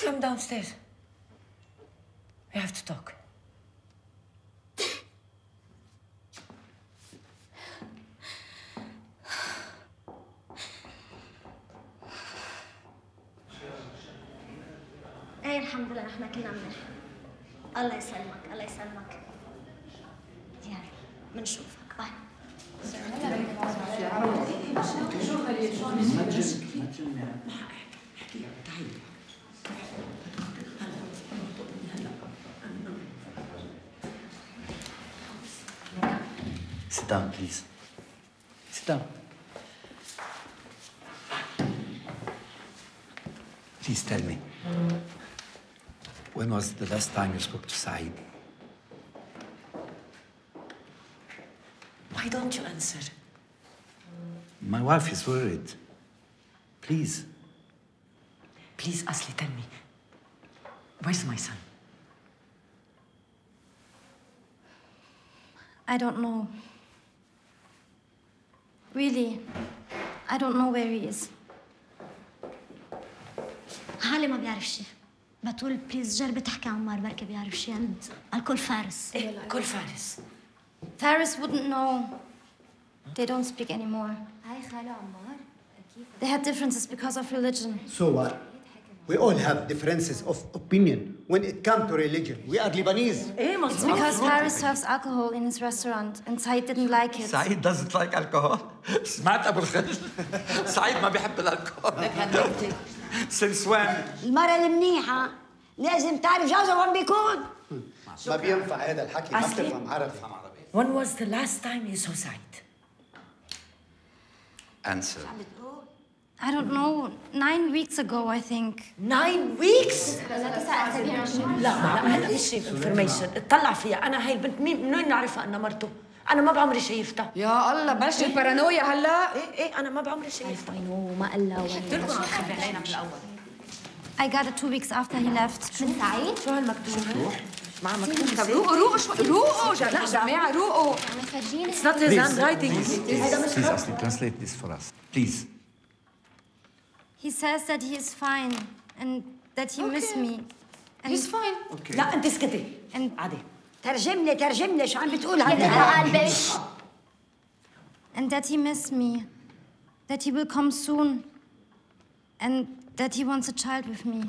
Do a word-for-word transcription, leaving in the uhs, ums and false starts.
Come downstairs. We have to talk. ايه الحمد لله احنا كلنا منيح. الله يسلمك الله يسلمك. يلا بنشوفك باي. Sit down, please. Sit down. Please tell me, when was the last time you spoke to Saeed? Why don't you answer? My wife is worried. Please. Please, Asli, tell me. Where's my son? I don't know. Really, I don't know where he is. حالي ما بيعرف شيء. بتقول بليز جربي تحكي عمار بركي بيعرف شيء عند الكل فارس. إيه كل فارس. Faris wouldn't know. They don't speak anymore. هاي خالو عمار. They had differences because of religion. So what? We all have differences of opinion when it comes to religion. We are Lebanese. إيه It's because Faris serves alcohol in his restaurant and Saeed didn't like it. Saeed doesn't like alcohol. سمعت أبو الخير؟ سعيد ما بيحب الألكوهول. Since when? المرة المنيحة لازم تعرف جوزها وين بيكون. ما بينفع هذا الحكي، ما أصلي؟ بتفهم عربي. When was the last time you saw Saeed? Answer. I don't know. Nine weeks ago, I think. Nine weeks? لا لا هذا مش انفورميشن اطلع فيها. أنا هاي البنت مين من وين نعرفها أنا مرته؟ أنا ما بعمري شايفتها. يا الله بلشت البارانويا هلا. إيه إيه أنا ما بعمري شايفتها. ما قال لها وين. خبي علينا من الأول. I got it two weeks after he left. من سعيد؟ شو هالمكتوب؟ مع مكتوب طب روقوا روقوا شوي روقوا لا جماعة روقوا. It's not his handwriting. Please, Asli, translate this for us. Please. He says that he is fine and that he missed me. And He's fine. لا أنت اسكتي. And عادي. ترجم لي ترجم لي شو عم بتقول هذا قلبي. and that he missed me. That he will come soon. And that he wants a child with me.